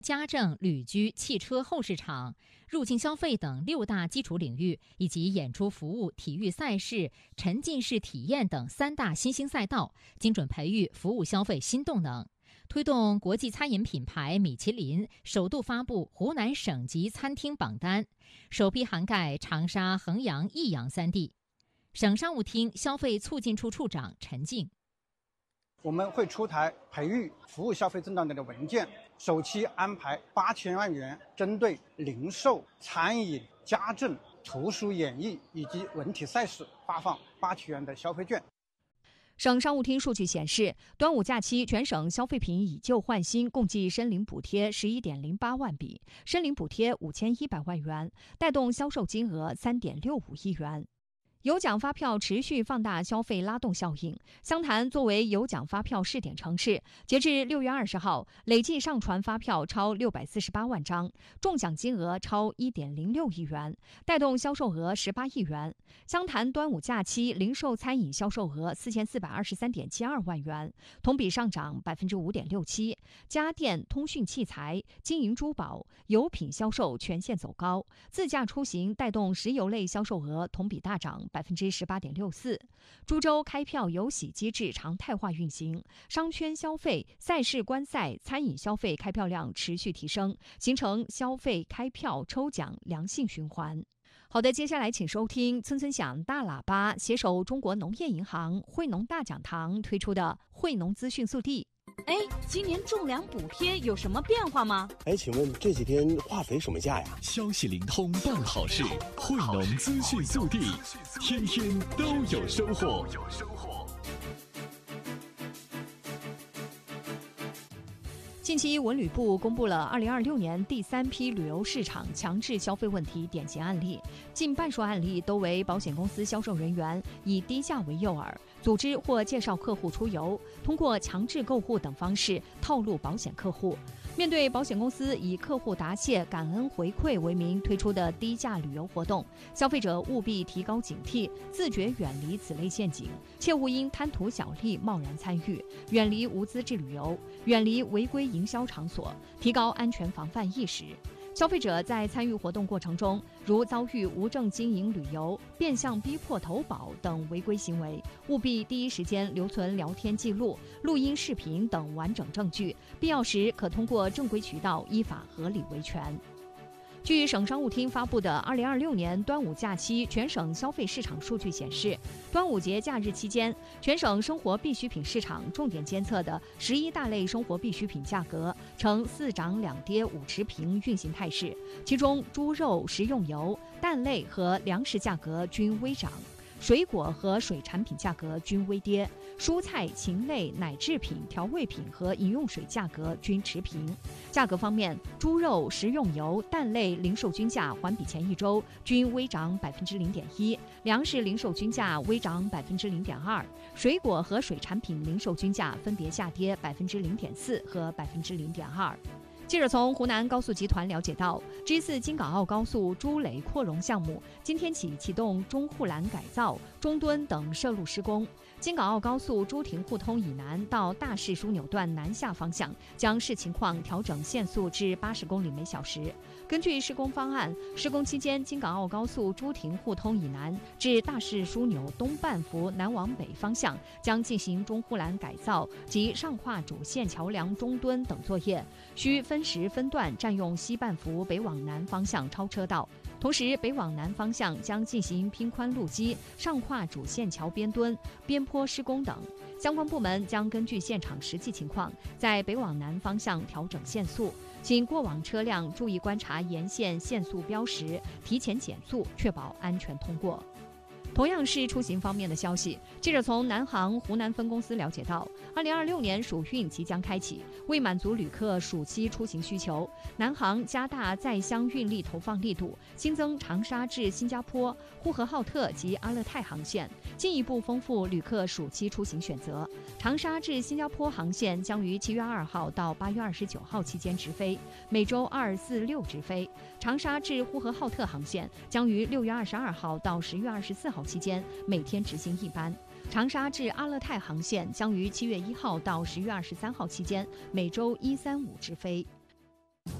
家政、旅居、汽车后市场、入境消费等6大基础领域，以及演出服务、体育赛事、沉浸式体验等3大新兴赛道，精准培育服务消费新动能，推动国际餐饮品牌米其林首度发布湖南省级餐厅榜单，首批涵盖长沙、衡阳、益阳3地。省商务厅消费促进处处长陈静。 我们会出台培育服务消费增长点的文件，首期安排8000万元，针对零售、餐饮、家政、图书演艺以及文体赛事发放8000元的消费券。 省商务厅数据显示，端午假期全省消费品以旧换新共计申领补贴11.08万笔，申领补贴5100万元，带动销售金额3.65亿元。有奖发票持续放大消费拉动效应。湘潭作为有奖发票试点城市，截至6月20号，累计上传发票超648万张，中奖金额超1.06亿元，带动销售额18亿元。湘潭端午假期零售餐饮销售额4423.72万元，同比上涨5.67%。家电、通讯器材、金银珠宝、油品销售全线走高，自驾出行带动石油类销售额同比大涨18.64%。株洲开票有喜机制常态化运行，商圈消费、赛事观赛、餐饮消费开票量持续提升，形成消费开票抽奖良性循环。好的，接下来请收听村村响大喇叭携手中国农业银行惠农大讲堂推出的惠农资讯速递。 哎，今年种粮补贴有什么变化吗？ 哎，请问这几天化肥什么价呀？ 消息灵通办好事，惠农资讯速递，天天都有收获。 近期，文旅部公布了2026年第3批旅游市场强制消费问题典型案例，近半数案例都为保险公司销售人员以低价为诱饵，组织或介绍客户出游，通过强制购户等方式套路保险客户。面对保险公司以客户答谢、感恩回馈为名推出的低价旅游活动，消费者务必提高警惕，自觉远离此类陷阱，切勿因贪图小利贸然参与，远离无资质旅游，远离违规营销场所，提高安全防范意识。消费者在参与活动过程中，如遭遇无证经营旅游、变相逼迫投保等违规行为，务必第一时间留存聊天记录、录音视频等完整证据，必要时可通过正规渠道依法合理维权。据省商务厅发布的2026年端午假期全省消费市场数据显示，端午节假日期间，全省生活必需品市场重点监测的11大类生活必需品价格呈4涨2跌5持平运行态势，其中猪肉、食用油、蛋类和粮食价格均微涨，水果和水产品价格均微跌，蔬菜、禽类、奶制品、调味品和饮用水价格均持平。价格方面，猪肉、食用油、蛋类零售均价环比前一周均微涨0.1%，粮食零售均价微涨0.2%，水果和水产品零售均价分别下跌0.4%和0.2%。记者从湖南高速集团了解到，G4京港澳高速珠诔扩容项目今天起启动中护栏改造、中墩等涉路施工。京港澳高速朱亭互通以南到大势枢纽段南下方向将视情况调整限速至80公里每小时。根据施工方案，施工期间京港澳高速朱亭互通以南至大势枢纽东半幅南往北方向将进行中护栏改造及上跨主线桥梁中墩等作业，需分时分段占用西半幅北往南方向超车道。同时，北往南方向将进行拼宽路基、上跨主线桥边墩、边坡施工等。相关部门将根据现场实际情况，在北往南方向调整限速，请过往车辆注意观察沿线限速标识，提前减速，确保安全通过。同样是出行方面的消息，记者从南航湖南分公司了解到，2026年暑运即将开启，为满足旅客暑期出行需求，南航加大在乡运力投放力度，新增长沙至新加坡、呼和浩特及阿勒泰航线，进一步丰富旅客暑期出行选择。长沙至新加坡航线将于7月2号到8月29号期间直飞，每周2、4、6直飞；长沙至呼和浩特航线将于6月22号到10月24号期间每天执行一班。长沙至阿勒泰航线将于7月1号到10月23号期间每周1、3、5直飞。